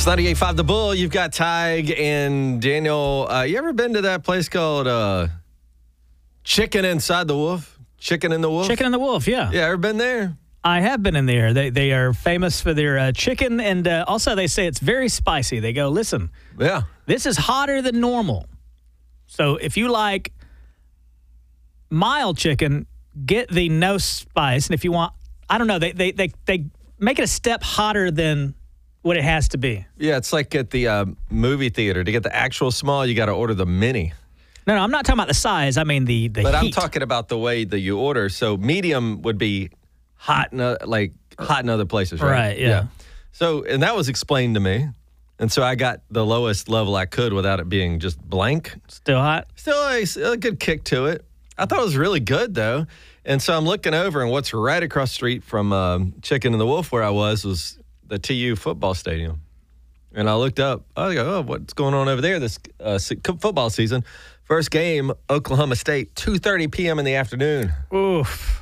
It's 98.5 The Bull. You've got Tig and Daniel. You ever been to that place called Chicken Inside the Wolf? Chicken in the Wolf? Chicken in the Wolf, yeah. Yeah, ever been there? I have been in there. They are famous for their chicken, and also they say it's very spicy. They go, listen, Yeah. this is hotter than normal. So if you like mild chicken, get the no spice. And if you want, I don't know, they make it a step hotter than what it has to be. Yeah, it's like at the movie theater. To get the actual small, you got to order the mini. No, I'm not talking about the size. I mean the But heat. I'm talking about the way that you order. So medium would be hot in other places, right? Right, yeah. So, and that was explained to me. And so I got the lowest level I could without it being just blank. Still hot? Still a good kick to it. I thought it was really good, though. And so I'm looking over, and what's right across the street from Chicken and the Wolf where I was the TU football stadium. And I looked up. I go, oh, what's going on over there this football season? First game, Oklahoma State, 2:30 p.m. in the afternoon. Oof.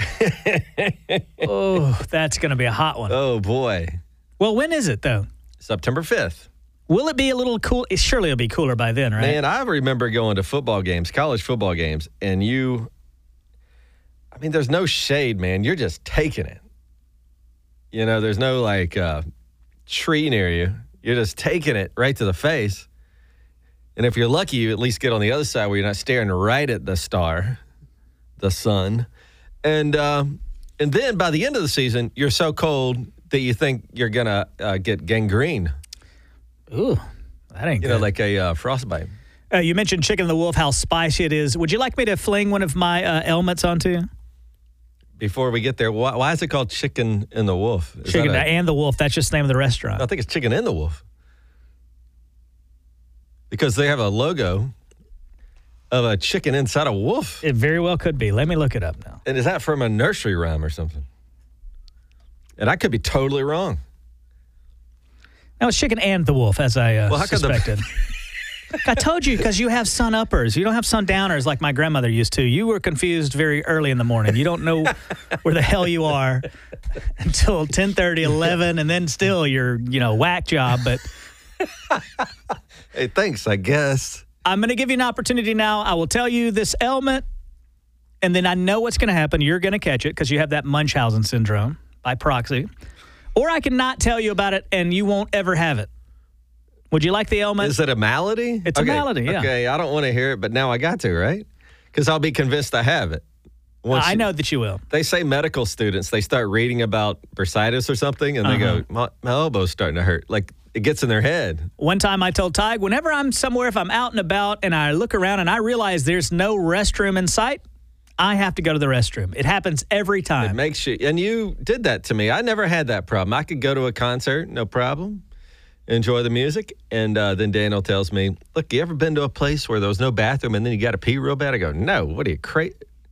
Oh, that's going to be a hot one. Oh, boy. Well, when is it, though? September 5th. Will it be a little cool? Surely it'll be cooler by then, right? Man, I remember going to football games, college football games, and there's no shade, man. You're just taking it. You know, there's no, tree near you. You're just taking it right to the face. And if you're lucky, you at least get on the other side where you're not staring right at the star, the sun. And then by the end of the season, you're so cold that you think you're going to get gangrene. Ooh, that ain't good. You know, like a frostbite. You mentioned Chicken and the Wolf, how spicy it is. Would you like me to fling one of my elements onto you? Before we get there, why is it called Chicken and the Wolf? Chicken and the Wolf, that's just the name of the restaurant. I think it's Chicken and the Wolf. Because they have a logo of a chicken inside a wolf. It very well could be. Let me look it up now. And is that from a nursery rhyme or something? And I could be totally wrong. No, it's Chicken and the Wolf, as I suspected. I told you, because you have sun-uppers. You don't have sun-downers like my grandmother used to. You were confused very early in the morning. You don't know where the hell you are until 10:30, 11, and then still you're, whack job. But hey, thanks, I guess. I'm going to give you an opportunity now. I will tell you this element, and then I know what's going to happen. You're going to catch it because you have that Munchausen syndrome by proxy. Or I can not tell you about it, and you won't ever have it. Would you like the ailment? Is it a malady? It's a malady, yeah. Okay, I don't want to hear it, but now I got to, right? Because I'll be convinced I have it. I know that you will. They say medical students, they start reading about bursitis or something, and they go, my elbow's starting to hurt. Like, it gets in their head. One time I told Tig, whenever I'm somewhere, if I'm out and about, and I look around and I realize there's no restroom in sight, I have to go to the restroom. It happens every time. It makes you, and you did that to me. I never had that problem. I could go to a concert, no problem. Enjoy the music, and then Daniel tells me, look, you ever been to a place where there was no bathroom and then you got to pee real bad? I go, no, what are you, crazy?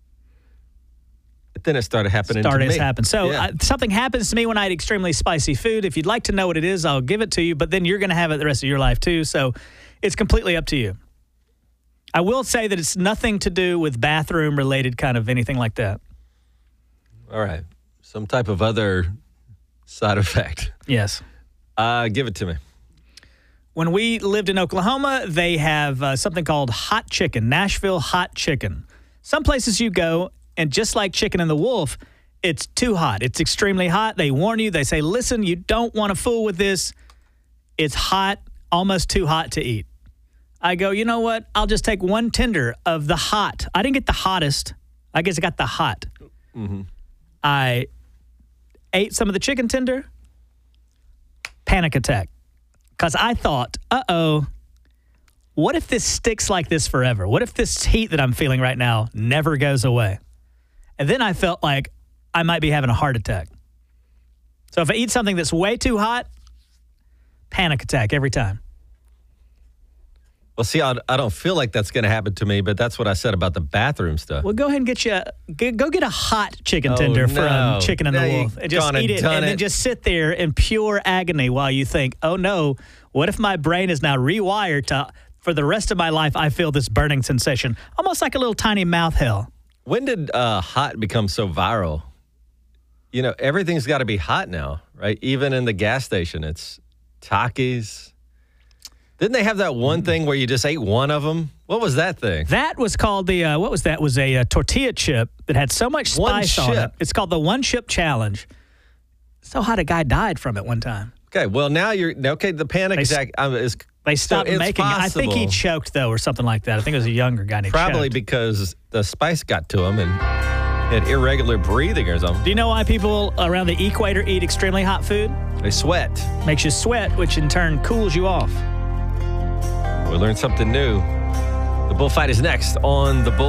But then it started happening to me. So something happens to me when I eat extremely spicy food. If you'd like to know what it is, I'll give it to you, but then you're going to have it the rest of your life too, so it's completely up to you. I will say that it's nothing to do with bathroom-related kind of anything like that. All right. Some type of other side effect. Yes. Give it to me. When we lived in Oklahoma, they have something called hot chicken, Nashville hot chicken. Some places you go, and just like Chicken and the Wolf, it's too hot. It's extremely hot. They warn you. They say, listen, you don't want to fool with this. It's hot, almost too hot to eat. I go, you know what? I'll just take one tender of the hot. I didn't get the hottest. I guess I got the hot. Mm-hmm. I ate some of the chicken tender. Panic attack. Because I thought, what if this sticks like this forever? What if this heat that I'm feeling right now never goes away? And then I felt like I might be having a heart attack. So if I eat something that's way too hot, panic attack every time. Well, see, I don't feel like that's going to happen to me, but that's what I said about the bathroom stuff. Well, go ahead and go get a hot chicken tender from Chicken and the Wolf. And just eat it and then just sit there in pure agony while you think, oh no, what if my brain is now rewired to, for the rest of my life, I feel this burning sensation, almost like a little tiny mouth hell. When did hot become so viral? You know, everything's got to be hot now, right? Even in the gas station, it's Takis. Didn't they have that one thing where you just ate one of them? What was that thing? That was called the, what was that? It was a tortilla chip that had so much spice on it. It's called the One Chip Challenge. So hot a guy died from it one time. Okay, well, now the panic attack is... They stopped making it. I think he choked, though, or something like that. I think it was a younger guy named Probably because the spice got to him and he had irregular breathing or something. Do you know why people around the equator eat extremely hot food? They sweat. Makes you sweat, which in turn cools you off. We learned something new. The bullfight is next on the Bull.